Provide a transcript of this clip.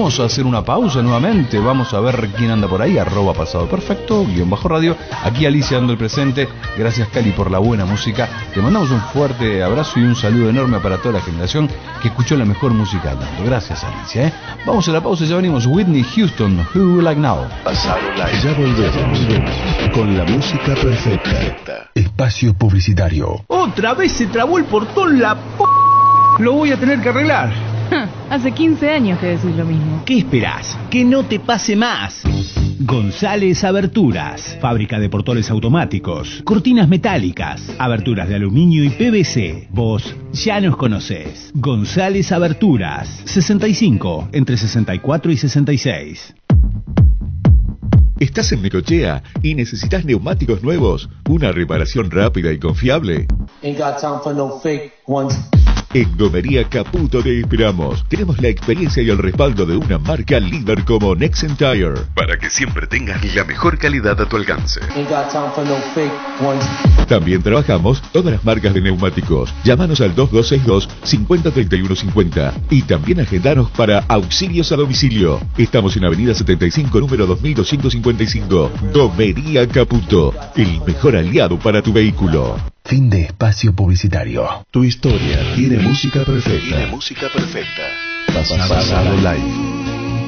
Vamos a hacer una pausa nuevamente. Vamos a ver quién anda por ahí. @pasadoperfecto _radio. Aquí Alicia dando el presente. Gracias, Cali, por la buena música. Te mandamos un fuerte abrazo y un saludo enorme para toda la generación que escuchó la mejor música del mundo. Gracias, Alicia. Vamos a la pausa y ya venimos. Whitney Houston, Who You Like Now. Pasado Live. Ya volvemos con la música perfecta. Espacio publicitario. Otra vez se trabó el portón, la Lo voy a tener que arreglar. Hace 15 años que decís lo mismo. ¿Qué esperás? Que no te pase más. González Aberturas, fábrica de portones automáticos, cortinas metálicas, aberturas de aluminio y PVC. Vos ya nos conocés. González Aberturas, 65, entre 64 y 66. ¿Estás en Necochea y necesitas neumáticos nuevos? ¿Una reparación rápida y confiable? Ain't got time for no fake ones. En Gomería Caputo te esperamos. Tenemos la experiencia y el respaldo de una marca líder como Nexen Tire, para que siempre tengas la mejor calidad a tu alcance. Ain't got time for no fake ones. También trabajamos todas las marcas de neumáticos. Llámanos al 2262-503150 y también agendanos para auxilios a domicilio. Estamos en Avenida 75, número 2255. Gomería Caputo, el mejor aliado para tu vehículo. Fin de espacio publicitario. Tu historia tiene música perfecta. Tiene música perfecta. Pasado Live.